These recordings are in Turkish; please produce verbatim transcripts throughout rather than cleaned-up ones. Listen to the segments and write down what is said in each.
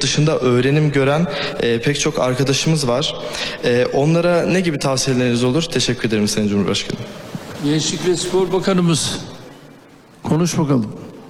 yurt dışında öğrenim gören e, pek çok arkadaşımız var. E, onlara ne gibi tavsiyeleriniz olur? Teşekkür ederim Sayın Cumhurbaşkanım. Gençlik ve Spor Bakanımız, konuş bakalım.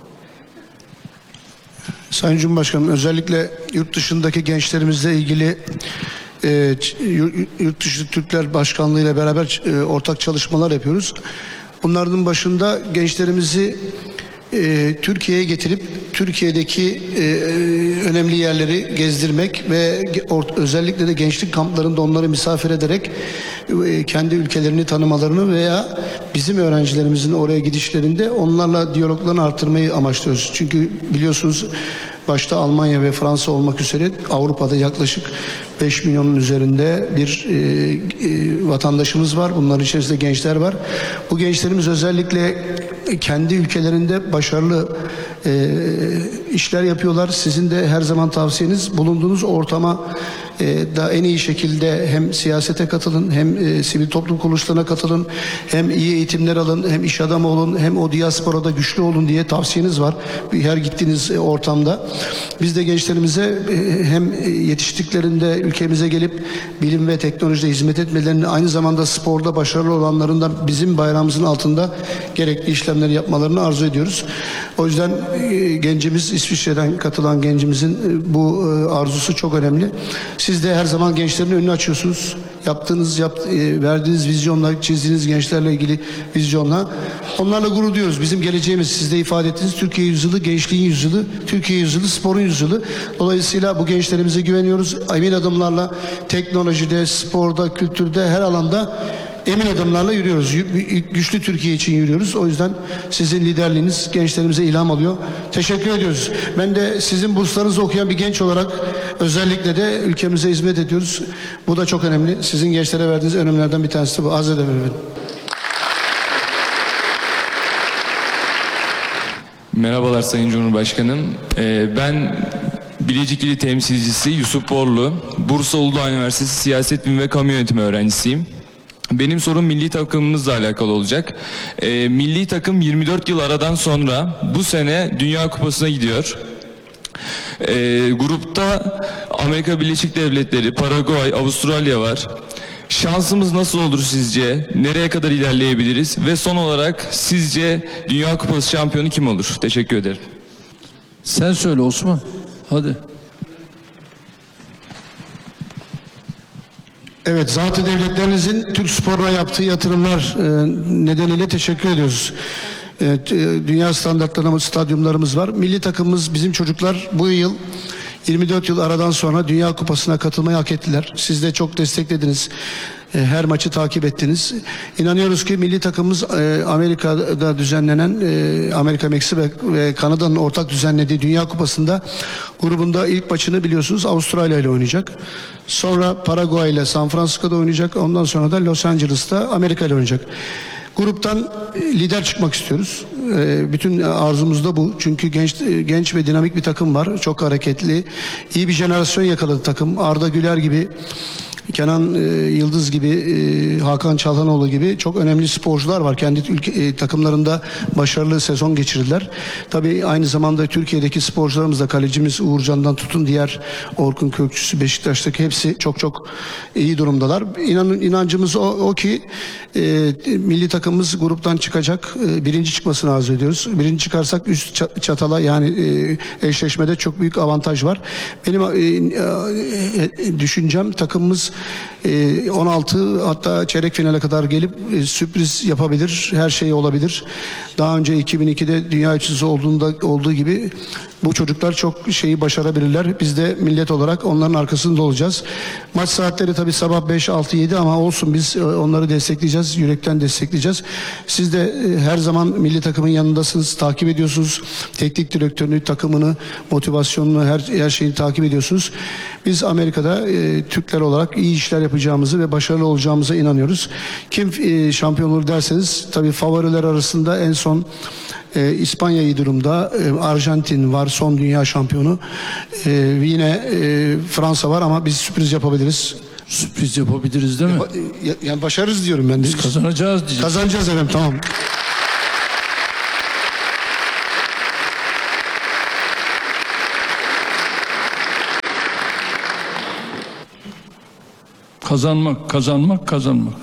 Sayın Cumhurbaşkanım, özellikle yurt dışındaki gençlerimizle ilgili e, yurt dışı Türkler Başkanlığı ile beraber e, ortak çalışmalar yapıyoruz. Bunların başında gençlerimizi e, Türkiye'ye getirip Türkiye'deki e, önemli yerleri gezdirmek ve özellikle de gençlik kamplarında onları misafir ederek e, kendi ülkelerini tanımalarını veya bizim öğrencilerimizin oraya gidişlerinde onlarla diyaloglarını artırmayı amaçlıyoruz. Çünkü biliyorsunuz başta Almanya ve Fransa olmak üzere Avrupa'da yaklaşık beş milyonun üzerinde bir e, e, vatandaşımız var. Bunların içerisinde gençler var. Bu gençlerimiz özellikle kendi ülkelerinde başarılı e, işler yapıyorlar. Sizin de her zaman tavsiyeniz bulunduğunuz ortama e, da en iyi şekilde hem siyasete katılın, hem e, sivil toplum kuruluşlarına katılın, hem iyi eğitimler alın, hem iş adamı olun, hem o diasporada güçlü olun diye tavsiyeniz var. Her gittiğiniz ortamda. Biz de gençlerimize e, hem yetiştiklerinde ülkemize gelip bilim ve teknolojide hizmet etmelerini, aynı zamanda sporda başarılı olanların da bizim bayrağımızın altında gerekli işlemleri yapmalarını arzu ediyoruz. O yüzden e, gencimiz, İsviçre'den katılan gencimizin e, bu e, arzusu çok önemli. Siz de her zaman gençlerin önünü açıyorsunuz. Yaptığınız, yap, e, verdiğiniz vizyonla, çizdiğiniz gençlerle ilgili vizyonla onlarla gurur duyuyoruz. Bizim geleceğimiz, siz de ifade ettiğiniz Türkiye yüzyılı, gençliğin yüzyılı, Türkiye yüzyılı, sporun yüzyılı. Dolayısıyla bu gençlerimize güveniyoruz. Emin adımlarla teknolojide, sporda, kültürde, her alanda emin adımlarla yürüyoruz. Güçlü Türkiye için yürüyoruz. O yüzden sizin liderliğiniz gençlerimize ilham alıyor. Teşekkür ediyoruz. Ben de sizin burslarınızı okuyan bir genç olarak özellikle de ülkemize hizmet ediyoruz. Bu da çok önemli. Sizin gençlere verdiğiniz önemlerden bir tanesi bu. Arz ederim efendim. Merhabalar Sayın Cumhurbaşkanım. Ee, ben Bilecik İli temsilcisi Yusuf Borlu. Bursa Uludağ Üniversitesi Siyaset Bilimi ve Kamu Yönetimi öğrencisiyim. Benim sorum milli takımımızla alakalı olacak. Ee, milli takım yirmi dört yıl aradan sonra bu sene Dünya Kupası'na gidiyor. Ee, grupta Amerika Birleşik Devletleri, Paraguay, Avustralya var. Şansımız nasıl olur sizce? Nereye kadar ilerleyebiliriz? Ve son olarak sizce Dünya Kupası şampiyonu kim olur? Teşekkür ederim. Sen söyle Osman. Hadi. Evet, zat-ı devletlerinizin Türk sporuna yaptığı yatırımlar e, nedeniyle teşekkür ediyoruz. Evet, e, dünya standartlarında stadyumlarımız var. Milli takımımız, bizim çocuklar bu yıl yirmi dört yıl aradan sonra Dünya Kupası'na katılmayı hak ettiler. Siz de çok desteklediniz. Her maçı takip ettiniz. İnanıyoruz ki milli takımımız Amerika'da düzenlenen, Amerika, Meksika ve Kanada'nın ortak düzenlediği Dünya Kupası'nda grubunda ilk maçını biliyorsunuz Avustralya ile oynayacak. Sonra Paraguay ile San Francisco'da oynayacak. Ondan sonra da Los Angeles'ta Amerika ile oynayacak. Gruptan lider çıkmak istiyoruz. Bütün arzumuz da bu. Çünkü genç genç ve dinamik bir takım var. Çok hareketli. İyi bir jenerasyon yakaladı takım. Arda Güler gibi, Kenan e, Yıldız gibi, e, Hakan Çalhanoğlu gibi çok önemli sporcular var. Kendi ülke, e, takımlarında başarılı sezon geçirdiler. Tabii aynı zamanda Türkiye'deki sporcularımız da, kalecimiz Uğurcan'dan tutun diğer Orkun Kökçüsü, Beşiktaş'taki hepsi çok çok iyi durumdalar. İnan, inancımız o, o ki e, milli takımımız gruptan çıkacak. E, birinci çıkmasını arzu ediyoruz. Birinci çıkarsak üst çatala, yani e, eşleşmede çok büyük avantaj var. Benim e, e, düşüncem takımımız on altı hatta çeyrek finale kadar gelip sürpriz yapabilir. Her şey olabilir. Daha önce iki bin ikide dünya üçüncüsü olduğunda olduğu gibi bu çocuklar çok şeyi başarabilirler. Biz de millet olarak onların arkasında olacağız. Maç saatleri tabii sabah beş, altı, yedi ama olsun, biz onları destekleyeceğiz. Yürekten destekleyeceğiz. Siz de her zaman milli takımın yanındasınız. Takip ediyorsunuz. Teknik direktörünü, takımını, motivasyonunu, her, her şeyini takip ediyorsunuz. Biz Amerika'da e, Türkler olarak iyi işler yapacağımızı ve başarılı olacağımıza inanıyoruz. Kim e, şampiyon olur derseniz, tabii favoriler arasında en son e, İspanya iyi durumda. E, Arjantin var, son dünya şampiyonu. E, yine e, Fransa var ama biz sürpriz yapabiliriz. Sürpriz yapabiliriz değil mi? Ya, yani başarırız diyorum ben de. Biz kazanacağız diyeceğiz. Kazanacağız efendim, tamam. Kazanmak, kazanmak, kazanmak.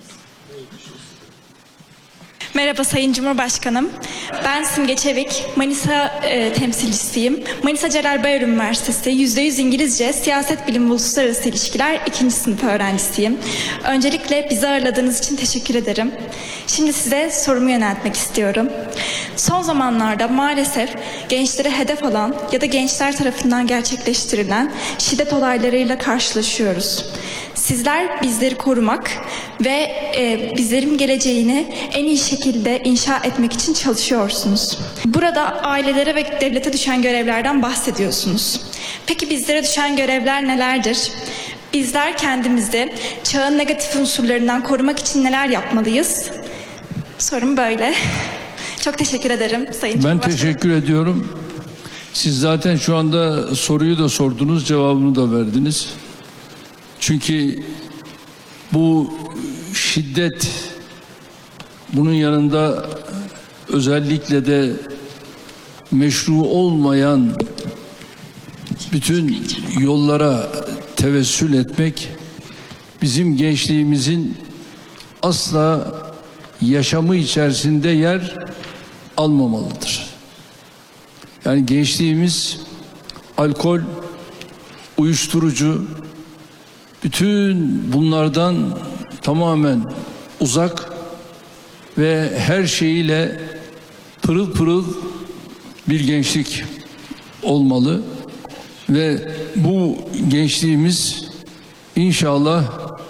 Merhaba Sayın Cumhurbaşkanım. Ben Simge Çevik, Manisa e, temsilcisiyim. Manisa Celal Bayar Üniversitesi yüzde yüz İngilizce Siyaset Bilimi ve Uluslararası İlişkiler ikinci sınıf öğrencisiyim. Öncelikle bizi ağırladığınız için teşekkür ederim. Şimdi size sorumu yöneltmek istiyorum. Son zamanlarda maalesef gençleri hedef alan ya da gençler tarafından gerçekleştirilen şiddet olaylarıyla karşılaşıyoruz. Sizler bizleri korumak ve e, bizlerin geleceğini en iyi şekilde inşa etmek için çalışıyorsunuz. Burada ailelere ve devlete düşen görevlerden bahsediyorsunuz. Peki bizlere düşen görevler nelerdir? Bizler kendimizi çağın negatif unsurlarından korumak için neler yapmalıyız? Sorum böyle. Çok teşekkür ederim Sayın Ben Cumhurbaşkanım. teşekkür ediyorum. Siz zaten şu anda soruyu da sordunuz, cevabını da verdiniz. Çünkü bu şiddet, bunun yanında özellikle de meşru olmayan bütün yollara tevessül etmek bizim gençliğimizin asla yaşamı içerisinde yer almamalıdır. Yani gençliğimiz alkol, uyuşturucu, bütün bunlardan tamamen uzak ve her şeyiyle pırıl pırıl bir gençlik olmalı ve bu gençliğimiz inşallah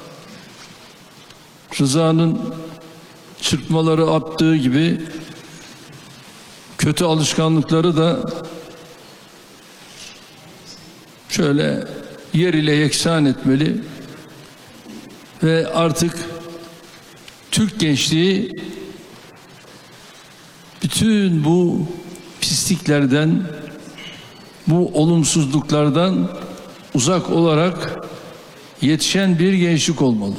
Rıza'nın çırpmaları attığı gibi kötü alışkanlıkları da şöyle yer ile yeksan etmeli ve artık Türk gençliği bütün bu pisliklerden, bu olumsuzluklardan uzak olarak yetişen bir gençlik olmalı.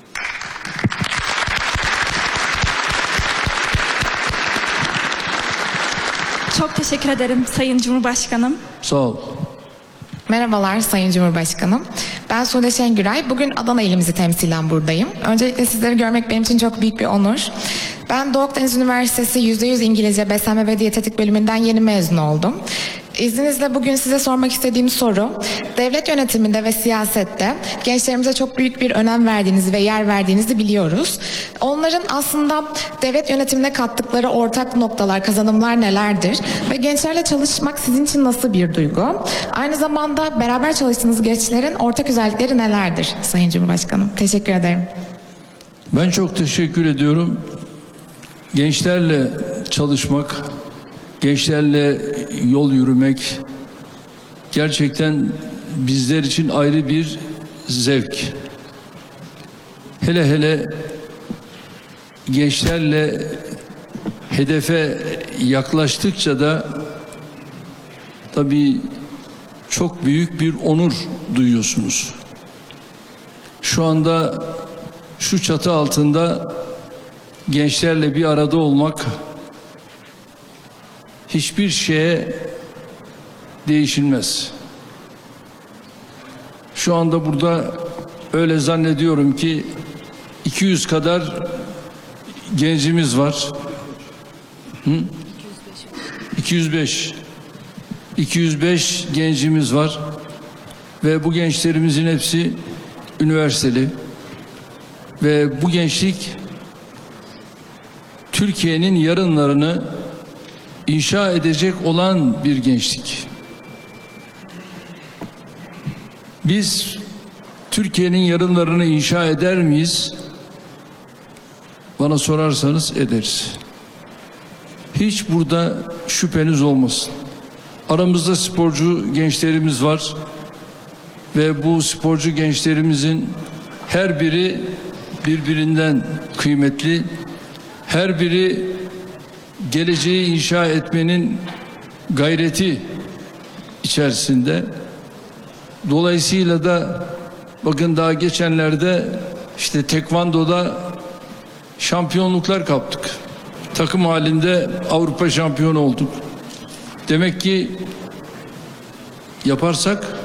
Çok teşekkür ederim Sayın Cumhurbaşkanım. Sağ ol. Merhabalar Sayın Cumhurbaşkanım. Ben Sude Şengüray. Bugün Adana ilimizi temsilen buradayım. Öncelikle sizleri görmek benim için çok büyük bir onur. Ben Doğu Akdeniz Üniversitesi yüzde yüz İngilizce Beslenme ve Diyetetik bölümünden yeni mezun oldum. İzninizle bugün size sormak istediğim soru, devlet yönetiminde ve siyasette gençlerimize çok büyük bir önem verdiğinizi ve yer verdiğinizi biliyoruz. Onların aslında devlet yönetimine kattıkları ortak noktalar, kazanımlar nelerdir? Ve gençlerle çalışmak sizin için nasıl bir duygu? Aynı zamanda beraber çalıştığınız gençlerin ortak özellikleri nelerdir Sayın Cumhurbaşkanım? Teşekkür ederim. Ben çok teşekkür ediyorum. Gençlerle çalışmak, gençlerle yol yürümek gerçekten bizler için ayrı bir zevk. Hele hele gençlerle hedefe yaklaştıkça da tabii çok büyük bir onur duyuyorsunuz. Şu anda şu çatı altında gençlerle bir arada olmak hiçbir şeye değişilmez. Şu anda burada öyle zannediyorum ki iki yüz kadar gencimiz var. Hı? iki yüz beş. iki yüz beş gencimiz var ve bu gençlerimizin hepsi üniversiteli ve bu gençlik Türkiye'nin yarınlarını inşa edecek olan bir gençlik. Biz Türkiye'nin yarınlarını inşa eder miyiz? Bana sorarsanız ederiz. Hiç burada şüpheniz olmasın. Aramızda sporcu gençlerimiz var ve bu sporcu gençlerimizin her biri birbirinden kıymetli. Her biri geleceği inşa etmenin gayreti içerisinde. Dolayısıyla da bakın daha geçenlerde işte tekvandoda şampiyonluklar kaptık. Takım halinde Avrupa şampiyonu olduk. Demek ki yaparsak